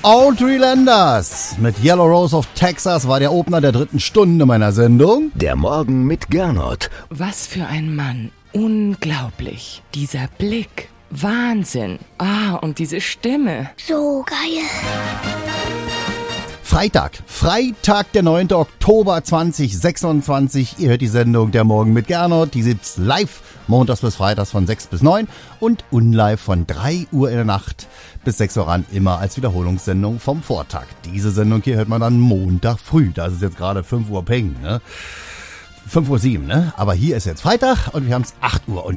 Audrey Landers mit Yellow Rose of Texas war der Opener der 3. Stunde meiner Sendung. Der Morgen mit Gernot. Was für ein Mann. Unglaublich. Dieser Blick. Wahnsinn. Und diese Stimme. So geil. Freitag, der 9. Oktober 2026. Ihr hört die Sendung Der Morgen mit Gernot. Die gibt's live montags bis freitags von 6 bis 9 und unlive von 3 Uhr in der Nacht bis 6 Uhr ran, immer als Wiederholungssendung vom Vortag. Diese Sendung hier hört man dann Montag früh. Das ist jetzt gerade 5 Uhr Peng, ne? 5:07 Uhr, ne? Aber hier ist jetzt Freitag und wir haben es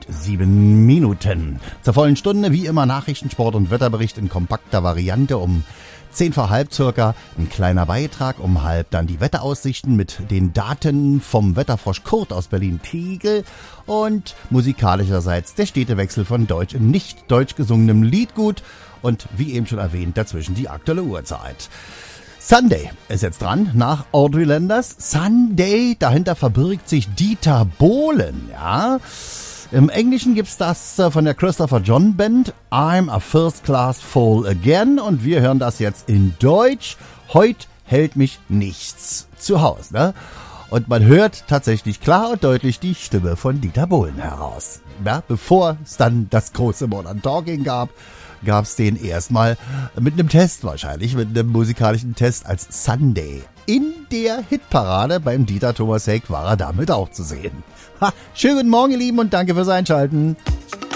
8:07 Zur vollen Stunde, wie immer, Nachrichten, Sport und Wetterbericht in kompakter Variante um 10 vor halb circa. Ein kleiner Beitrag, um halb dann die Wetteraussichten mit den Daten vom Wetterfrosch Kurt aus Berlin-Tegel und musikalischerseits der Städtewechsel von deutsch in nicht deutsch gesungenem Liedgut und wie eben schon erwähnt, dazwischen die aktuelle Uhrzeit. Sunday ist jetzt dran, nach Audrey Landers. Sunday, dahinter verbirgt sich Dieter Bohlen, ja. Im Englischen gibt's das von der Christopher John Band, I'm a First Class Fool Again. Und wir hören das jetzt in Deutsch. Heut hält mich nichts zu Hause, ne? Und man hört tatsächlich klar und deutlich die Stimme von Dieter Bohlen heraus. Ja, bevor es dann das große Modern Talking gab's den erstmal mit einem Test wahrscheinlich, mit einem musikalischen Test als Sunday. In der Hitparade beim Dieter Thomas Heck war er damit auch zu sehen. Schönen guten Morgen, ihr Lieben, und danke fürs Einschalten.